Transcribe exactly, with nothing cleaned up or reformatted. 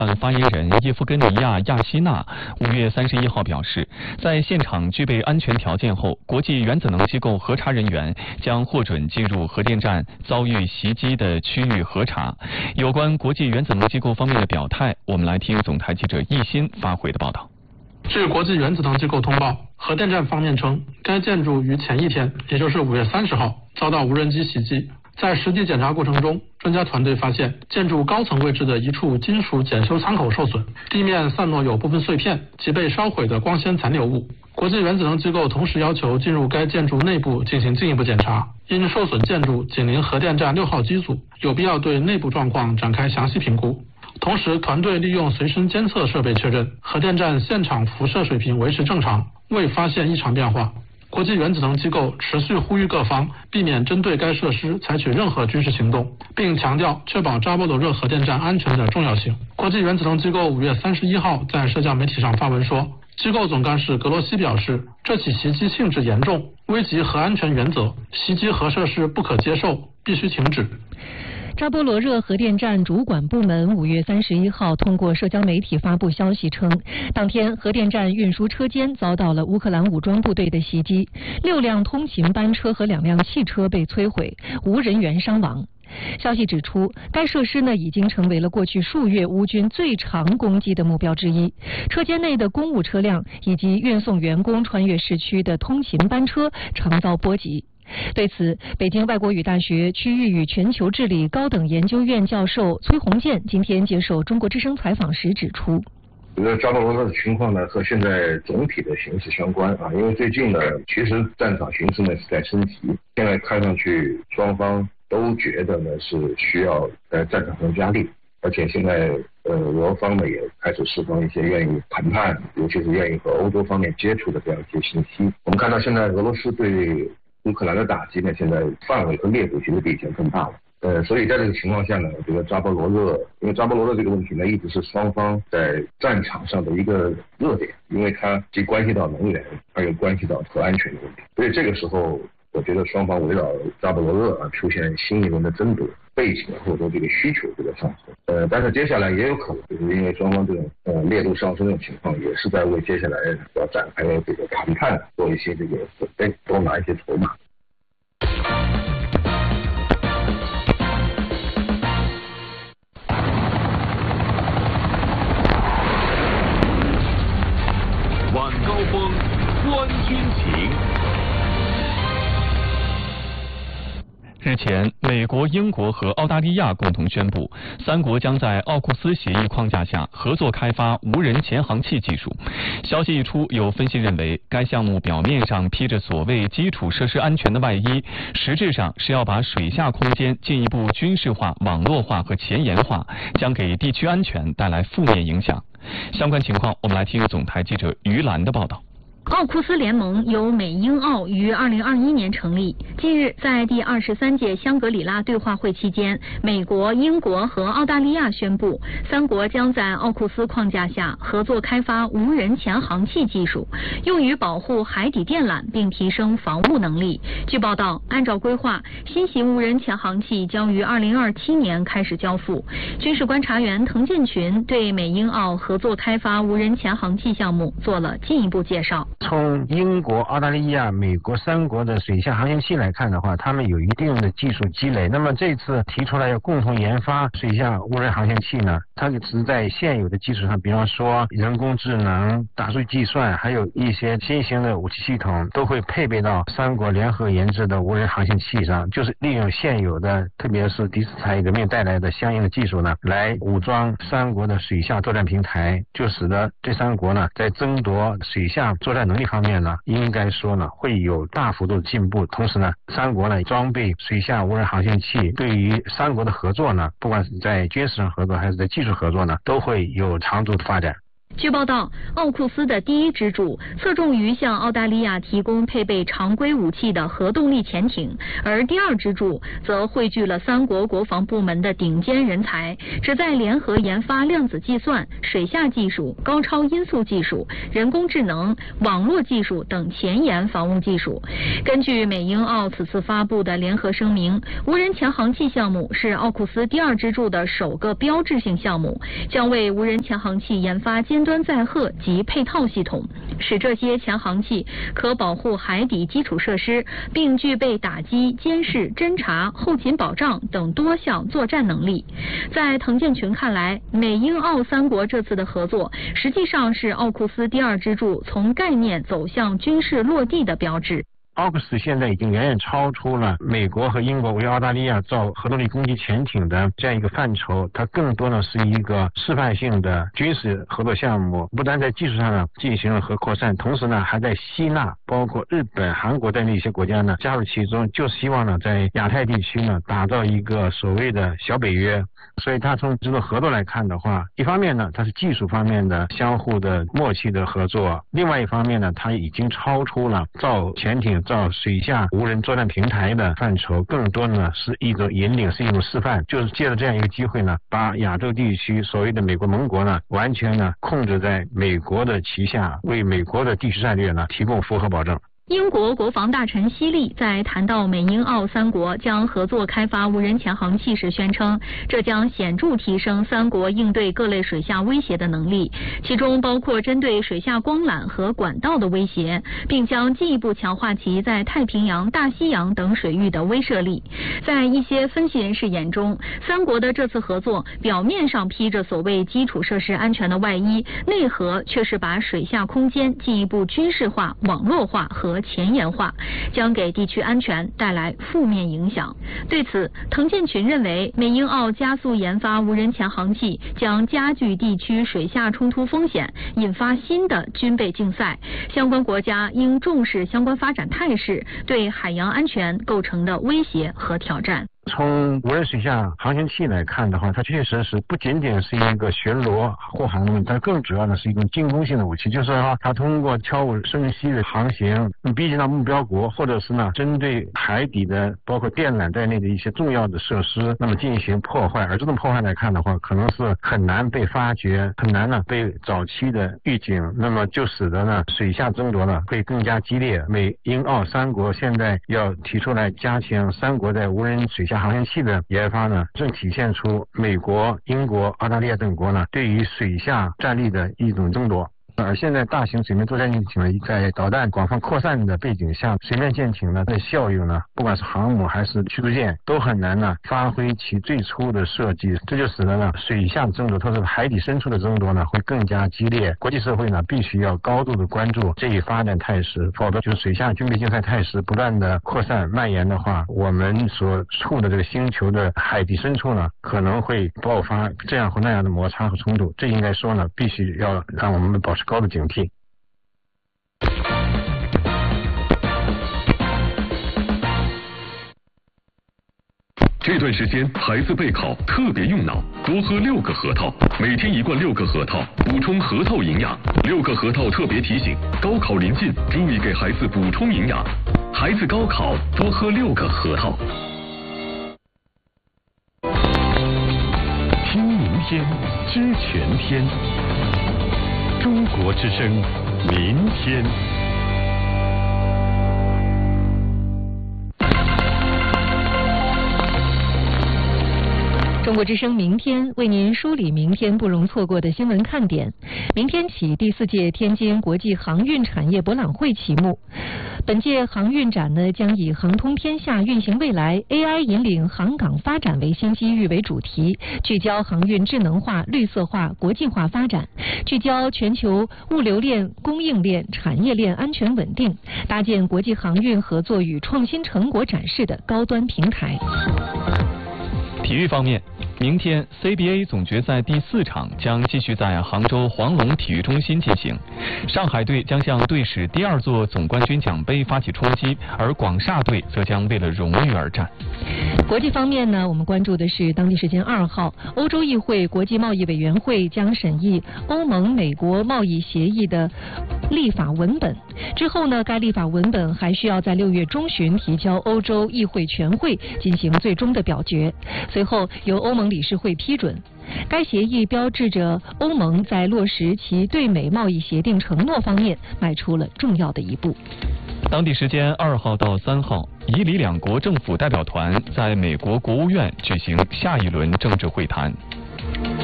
呃，发言人叶夫根尼亚·亚希纳五月三十一号表示，在现场具备安全条件后，国际原子能机构核查人员将获准进入核电站遭遇袭击的区域核查。有关国际原子能机构方面的表态，我们来听总台记者易鑫发回的报道。 据国际原子能机构通报，核电站方面称，该建筑于前一天，也就是五月三十号遭到无人机袭击。在实地检查过程中，专家团队发现建筑高层位置的一处金属检修舱口受损，地面散落有部分碎片及被烧毁的光纤残留物。国际原子能机构同时要求进入该建筑内部进行进一步检查，因受损建筑紧邻核电站六号机组，有必要对内部状况展开详细评估。同时，团队利用随身监测设备确认核电站现场辐射水平维持正常，未发现异常变化。国际原子能机构持续呼吁各方避免针对该设施采取任何军事行动，并强调确保扎波罗热核电站安全的重要性。国际原子能机构五月三十一号在社交媒体上发文说，机构总干事格罗西表示，这起袭击性质严重，危及核安全原则，袭击核设施不可接受，必须停止。 扎波罗热核电站主管部门五月三十一号通过社交媒体发布消息称，当天核电站运输车间遭到了乌克兰武装部队的袭击，六辆通勤班车和两辆汽车被摧毁，无人员伤亡。消息指出，该设施呢已经成为了过去数月乌军最常攻击的目标之一。车间内的公务车辆以及运送员工穿越市区的通勤班车常遭波及。对此，北京外国语大学区域与全球治理高等研究院教授崔洪建今天接受中国之声采访时指出， 这个扎波罗热的情况呢，和现在总体的形势相关啊，因为最近呢，其实战场形势呢是在升级，现在看上去双方都觉得呢是需要在战场上加力，而且现在呃俄方呢也开始释放一些愿意谈判，尤其是愿意和欧洲方面接触的这样一些信息。我们看到现在俄罗斯对乌克兰的打击呢，现在范围和烈度其实比以前更大了。呃，所以在这个情况下呢，这个扎波罗热，因为扎波罗热这个问题呢，一直是双方在战场上的一个热点，因为它既关系到能源，它又关系到核安全的问题。所以这个时候，我觉得双方围绕扎波罗热啊出现新一轮的争夺，背景或者说这个需求这个上升。呃，但是接下来也有可能，就是因为双方这种呃烈度上升的情况，也是在为接下来要展开的这个谈判做一些这个准备，多拿一些筹码。 晚高峰，观军情。 日前，美国、英国和澳大利亚共同宣布，三国将在奥库斯协议框架下合作开发无人潜航器技术。消息一出，有分析认为，该项目表面上披着所谓基础设施安全的外衣，实质上是要把水下空间进一步军事化、网络化和前沿化，将给地区安全带来负面影响。相关情况，我们来听总台记者于兰的报道。 奥库斯联盟由美英澳于二零二一年成立。近日，在第二十三届香格里拉对话会期间，美国、英国和澳大利亚宣布，三国将在奥库斯框架下合作开发无人潜航器技术，用于保护海底电缆并提升防务能力。据报道，按照规划，新型无人潜航器将于二零二七年开始交付。军事观察员滕建群对美英澳合作开发无人潜航器项目做了进一步介绍。 从英国、澳大利亚、美国三国的水下航行器来看的话，他们有一定的技术积累。那么这次提出来要共同研发水下无人航行器呢，它是在现有的基础上，比方说人工智能、大数据计算，还有一些新型的武器系统，都会配备到三国联合研制的无人航行器上，就是利用现有的，特别是第四产业革命带来的相应的技术呢，来武装三国的水下作战平台，就使得这三国呢，在争夺水下作战能力方面呢，应该说呢会有大幅度的进步。同时呢，三国呢装备水下无人航行器，对于三国的合作呢，不管是在军事上合作还是在技术合作呢，都会有长足的发展。 据报道，奥库斯的第一支柱侧重于向澳大利亚提供配备常规武器的核动力潜艇，而第二支柱则汇聚了三国国防部门的顶尖人才，旨在联合研发量子计算、水下技术、高超音速技术、人工智能、网络技术等前沿防务技术。根据美英澳此次发布的联合声明，无人潜航器项目是奥库斯第二支柱的首个标志性项目，将为无人潜航器研发尖端载荷及配套系统，使这些潜航器可保护海底基础设施，并具备打击、监视、侦察、后勤保障等多项作战能力。在滕建群看来，美英澳三国这次的合作实际上是奥库斯第二支柱从概念走向军事落地的标志。 奥库斯现在已经远远超出了美国和英国为澳大利亚造核动力攻击潜艇的这样一个范畴，它更多呢是一个示范性的军事合作项目，不但在技术上呢进行了核扩散，同时呢还在吸纳包括日本、韩国在内一些国家呢加入其中，就希望呢在亚太地区呢打造一个所谓的小北约。所以它从这种合作来看的话，一方面呢它是技术方面的相互的默契的合作，另外一方面呢它已经超出了造潜艇、造水下无人作战平台的范畴，更多呢是一种引领，是一种示范，就是借着这样一个机会呢，把亚洲地区所谓的美国盟国呢完全呢控制在美国的旗下，为美国的地区战略呢提供符合保证。 英国国防大臣希利在谈到美英澳三国将合作开发无人潜航器时宣称，这将显著提升三国应对各类水下威胁的能力，其中包括针对水下光缆和管道的威胁，并将进一步强化其在太平洋、大西洋等水域的威慑力。在一些分析人士眼中，三国的这次合作表面上披着所谓基础设施安全的外衣，内核却是把水下空间进一步军事化、网络化和前沿化，将给地区安全带来负面影响。对此，滕建群认为，美英澳加速研发无人潜航器将加剧地区水下冲突风险，引发新的军备竞赛。相关国家应重视相关发展态势对海洋安全构成的威胁和挑战。 从无人水下航行器来看的话，它确实是不仅仅是一个巡逻护航的问题，它更主要的是一种进攻性的武器，就是说它通过悄无声息的航行逼近到目标国，或者是呢针对海底的包括电缆在内的一些重要的设施那么进行破坏，而这种破坏来看的话，可能是很难被发觉，很难呢被早期的预警，那么就使得呢水下争夺呢会更加激烈。美英澳三国现在要提出来加强三国在无人水下航行器的研发呢，正体现出美国、英国、澳大利亚等国呢对于水下战力的一种争夺。而现在大型水面作战舰艇呢，在导弹广泛扩散的背景下，水面舰艇呢的效用呢，不管是航母还是驱逐舰，都很难呢发挥其最初的设计，这就使得呢水下争夺，特别是海底深处的争夺呢，会更加激烈。国际社会呢，必须要高度的关注这一发展态势，否则就是水下军备竞赛态势不断的扩散蔓延的话，我们所处的这个星球的海底深处呢，可能会爆发这样或那样的摩擦和冲突。这应该说呢，必须要让我们保持高度警惕。 这段时间孩子备考特别用脑，多喝六个核桃，每天一罐六个核桃，补充核桃营养。六个核桃特别提醒，高考临近，注意给孩子补充营养。孩子高考多喝六个核桃。 听明天，知全天。中国之声，明天。 中国之声明天为您梳理明天不容错过的新闻看点。明天起，第四届天津国际航运产业博览会启幕。本届航运展呢，将以航通天下运行未来 A I 引领航港发展为新机遇为主题，聚焦航运智能化、绿色化、国际化发展，聚焦全球物流链、供应链、产业链安全稳定，搭建国际航运合作与创新成果展示的高端平台。 体育方面， 明天 C B A 总决赛第四场将继续在杭州黄龙体育中心进行，上海队将向队史第二座总冠军奖杯发起冲击，而广厦队则将为了荣誉而战。 国际方面呢，我们关注的是当地时间二号，欧洲议会国际贸易委员会将审议欧盟美国贸易协议的立法文本。之后呢，该立法文本还需要在六月中旬提交欧洲议会全会进行最终的表决，随后由欧盟理事会批准。该协议标志着欧盟在落实其对美贸易协定承诺方面迈出了重要的一步。 当地时间二号到三号，以里两国政府代表团在美国国务院举行下一轮政治会谈。